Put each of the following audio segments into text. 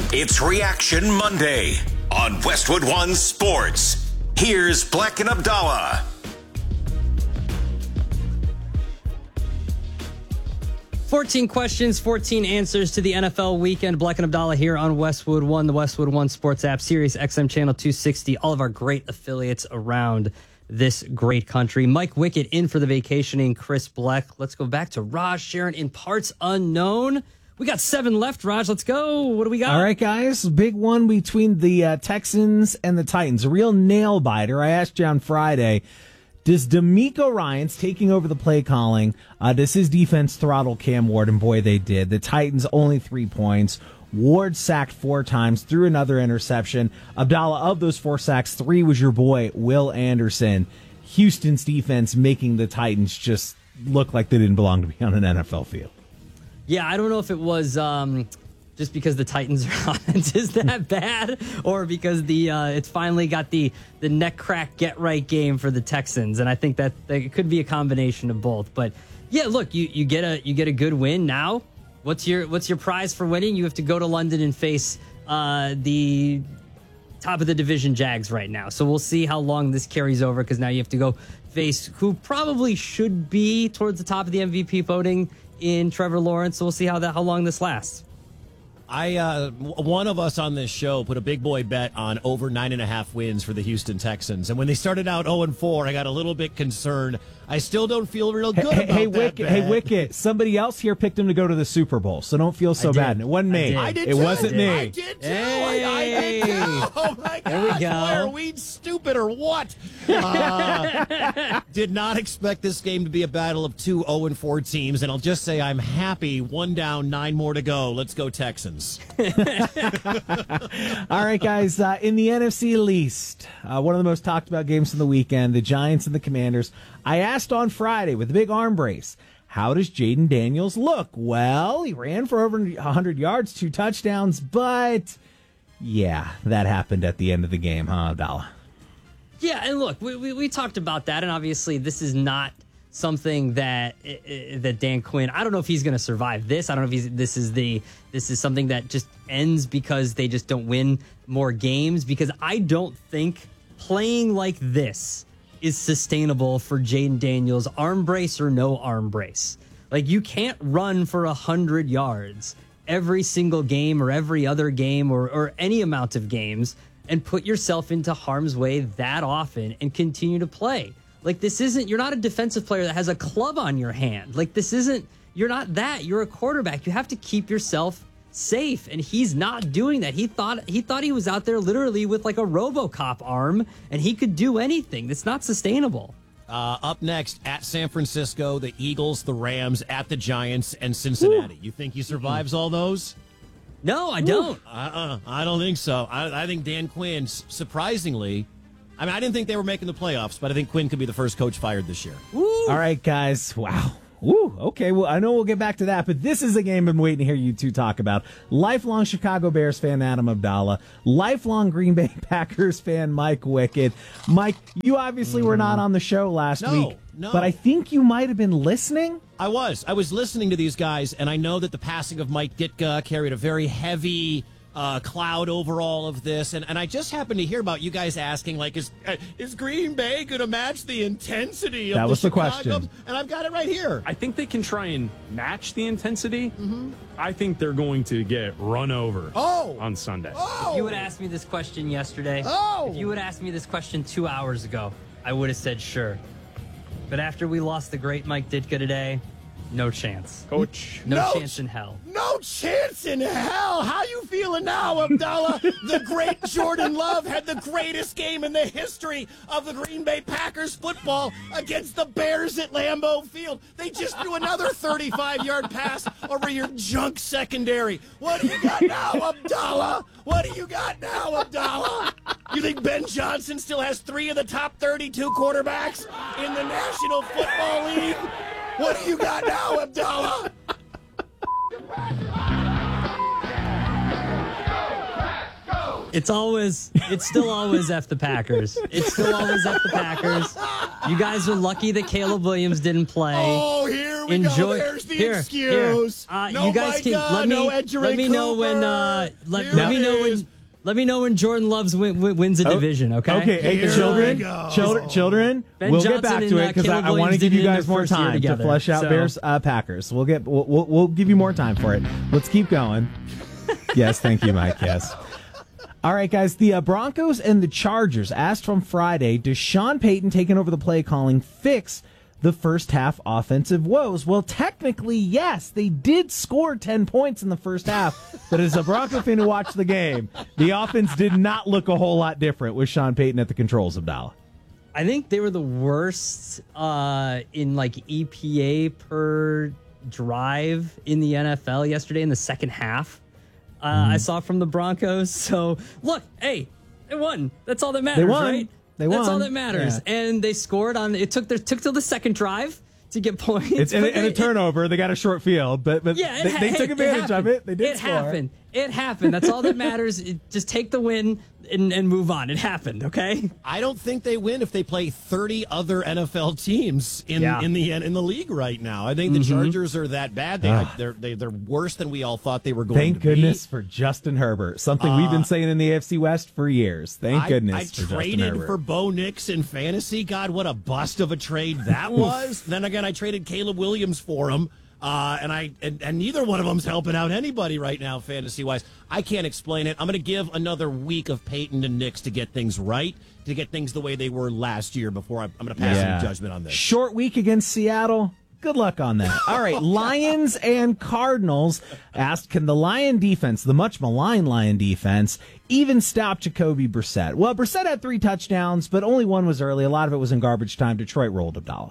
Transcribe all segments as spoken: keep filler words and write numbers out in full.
It's Reaction Monday on Westwood One Sports. Here's Black and Abdallah. fourteen questions, fourteen answers to the N F L weekend. Black and Abdallah here on Westwood One, the Westwood One Sports app, Sirius X M Channel two sixty, all of our great affiliates around this great country. Mike Wickett in for the vacationing Chris Bleck. Let's go back to Raj Sharon in parts unknown. We got seven left, Raj. Let's go. What do we got? All right, guys. Big one between the uh, Texans and the Titans. A real nail biter. I asked you on Friday, does D'Amico Ryans taking over the play calling, uh, does his defense throttle Cam Ward? And boy, they did. The Titans only three points. Ward sacked four times, threw another interception. Abdallah, of those four sacks, three was your boy, Will Anderson. Houston's defense making the Titans just look like they didn't belong to be on an N F L field. Yeah, I don't know if it was um, just because the Titans' offense is that bad, or because the uh, it's finally got the the neck crack get right game for the Texans, and I think that, that it could be a combination of both. But yeah, look, you, you get a you get a good win now. What's your what's your prize for winning? You have to go to London and face uh, the top of the division Jags right now. So we'll see how long this carries over, because now you have to go face who probably should be towards the top of the M V P voting in Trevor Lawrence. So we'll see how that how long this lasts. I uh, one of us on this show put a big boy bet on over nine and a half wins for the Houston Texans, and when they started out zero and four, I got a little bit concerned. I still don't feel real good hey, about hey, that Wicket, bet. Hey, Wicket, somebody else here picked him to go to the Super Bowl, so don't feel so bad. It wasn't me. I did it too. wasn't me. I did too. Hey. I, I did too. Oh my There we gosh, go. boy, are we stupid or what? Uh, did not expect this game to be a battle of two zero and four teams, and I'll just say I'm happy. One down, nine more to go. Let's go Texans. All right, guys, uh, in the N F C East, uh, one of the most talked about games of the weekend, the Giants and the Commanders. I asked on Friday with the big arm brace, how does Jaden Daniels look? Well, he ran for over one hundred yards, two touchdowns, but yeah, that happened at the end of the game, huh, Abdallah? Yeah, and look, we, we, we talked about that, and obviously this is not something that uh, that Dan Quinn, I don't know if he's going to survive this. I don't know if he's, this is the this is something that just ends because they just don't win more games, because I don't think playing like this is sustainable for Jaden Daniels, arm brace or no arm brace. Like, you can't run for one hundred yards every single game or every other game or, or any amount of games and put yourself into harm's way that often and continue to play. Like, this isn't, you're not a defensive player that has a club on your hand. Like, this isn't, you're not that. You're a quarterback. You have to keep yourself safe, and he's not doing that. He thought he thought he was out there literally with like a RoboCop arm, and he could do anything. That's not sustainable. Uh, up next, at San Francisco, the Eagles, the Rams, at the Giants, and Cincinnati. Woo. You think he survives all those? No, I don't. Uh-uh, I don't think so. I, I think Dan Quinn, surprisingly, I mean, I didn't think they were making the playoffs, but I think Quinn could be the first coach fired this year. Woo. All right, guys. Wow. Woo, okay, well, I know we'll get back to that, but this is a game I've been waiting to hear you two talk about. Lifelong Chicago Bears fan Adam Abdallah, lifelong Green Bay Packers fan Mike Wickett. Mike, you obviously were not on the show last no, week, no. but I think you might have been listening. I was. I was listening to these guys, and I know that the passing of Mike Ditka carried a very heavy Uh, cloud over all of this, and, and I just happened to hear about you guys asking, like, is uh, is Green Bay going to match the intensity of that the was the Chicago? question, and I've got it right here. I think they can try and match the intensity. Mm-hmm. I think they're going to get run over oh. on Sunday. Oh. If you would ask me this question yesterday, oh. if you would ask me this question two hours ago, I would have said sure. But after we lost the great Mike Ditka today, no chance. Coach. No, no chance in hell. No chance in hell. How you feeling now, Abdallah? The great Jordan Love had the greatest game in the history of the Green Bay Packers football against the Bears at Lambeau Field. They just threw another thirty-five-yard pass over your junk secondary. What do you got now, Abdallah? What do you got now, Abdallah? You think Ben Johnson still has three of the top thirty-two quarterbacks in the National Football League? What do you got now, Abdallah? It's always, it's still always F the Packers. It's still always F the Packers. You guys are lucky that Caleb Williams didn't play. Oh, here we enjoy. go. There's the here, excuse. Here. Uh, no you guys can Micah, let me no Edgerrin let me know when. Uh, let, Here let me it know is. when. Let me know when Jordan Loves win, win, wins a division. Okay. Okay, hey, Here children, we go. children, children. Ben We'll Johnson get back and, to it uh, because I, Caleb I want to Williams give did you it in guys their more first year time to together, flesh out so- Bears uh, Packers. We'll get we'll, we'll we'll give you more time for it. Let's keep going. Yes, thank you, Mike. Yes. All right, guys. The uh, Broncos and the Chargers asked from Friday, does Sean Payton taking over the play calling fix the first half offensive woes? Well, technically, yes. They did score ten points in the first half, but as a Bronco fan who watched the game, the offense did not look a whole lot different with Sean Payton at the controls, Abdallah. I think they were the worst uh, in like E P A per drive in the N F L yesterday in the second half. Uh, Mm-hmm. I saw from the Broncos. So look, hey, they won. That's all that matters, won. right? They That's all won. that matters. Yeah. And they scored on. It took their took till the second drive to get points. It's and, but and a they- turnover. They got a short field, but but Yeah, it they, ha- they hey, took advantage of happened. it. They did It score. happened. It happened. That's all that matters. It, just take the win and, and move on. It happened. Okay. I don't think they win if they play thirty other N F L teams in, Yeah. in the in the league right now. I think the Chargers are that bad. They, they're they, they're worse than we all thought they were going Thank to goodness be. for Justin Herbert. Something we've been saying in the A F C West for years. Thank I, goodness I for Justin traded Herbert. for Bo Nix in fantasy. God, what a bust of a trade that was. Then again, I traded Caleb Williams for him. Uh, and I and, and neither one of them's helping out anybody right now, fantasy wise. I can't explain it. I'm going to give another week of Peyton and Nix to get things right, to get things the way they were last year before I, I'm going to pass Yeah. any judgment on this. Short week against Seattle. Good luck on that. All right, Lions and Cardinals asked, can the Lion defense, the much maligned Lion defense, even stop Jacoby Brissett? Well, Brissett had three touchdowns, but only one was early. A lot of it was in garbage time. Detroit rolled, Abdallah.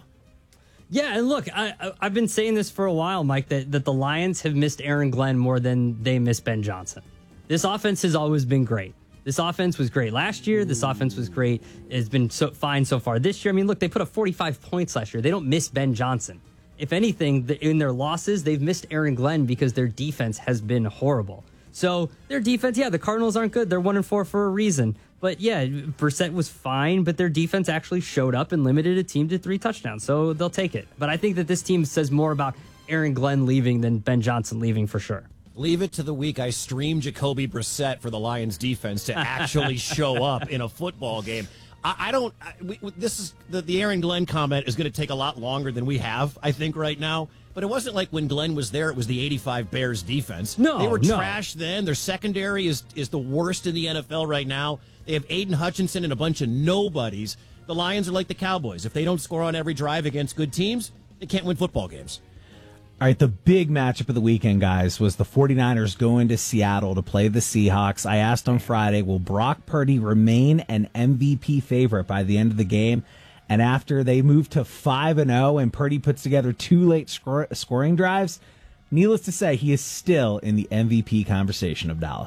Yeah, and look, I, I, I've been saying this for a while, Mike, that, that the Lions have missed Aaron Glenn more than they miss Ben Johnson. This offense has always been great. This offense was great last year. This offense was great. It's been so fine so far this year. I mean, look, they put up forty-five points last year. They don't miss Ben Johnson. If anything, the, in their losses, they've missed Aaron Glenn because their defense has been horrible. So their defense, yeah, the Cardinals aren't good. They're one and four for a reason. But yeah, Brissett was fine, but their defense actually showed up and limited a team to three touchdowns. So they'll take it. But I think that this team says more about Aaron Glenn leaving than Ben Johnson leaving for sure. Leave it to the week I stream Jacoby Brissett for the Lions defense to actually show up in a football game. I, I don't. I, we, this is the, the Aaron Glenn comment is going to take a lot longer than we have, I think, right now. But it wasn't like when Glenn was there, it was the eighty-five Bears defense. No, they were no. trash then. Their secondary is is the worst in the N F L right now. They have Aiden Hutchinson and a bunch of nobodies. The Lions are like the Cowboys. If they don't score on every drive against good teams, they can't win football games. All right, the big matchup of the weekend, guys, was the 49ers going to Seattle to play the Seahawks. I asked on Friday, will Brock Purdy remain an M V P favorite by the end of the game? And after they move to five and oh and Purdy puts together two late scor- scoring drives, needless to say, he is still in the M V P conversation, Abdallah.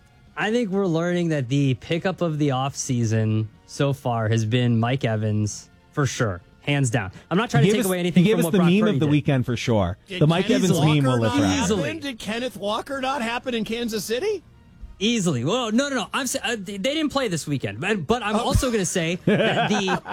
I think we're learning that the pickup of the offseason so far has been Mike Evans for sure. Hands down. I'm not trying He to gave take us, away anything he gave from us what the Brock meme Purdy of the did. weekend for sure. Did the Mike Kenneth Evans Walker meme will live not forever. Easily. happen? Did Kenneth Walker not happen in Kansas City? Easily. Well, no, no, no. I'm. sa- Uh, they didn't play this weekend, but, but I'm also going to say that the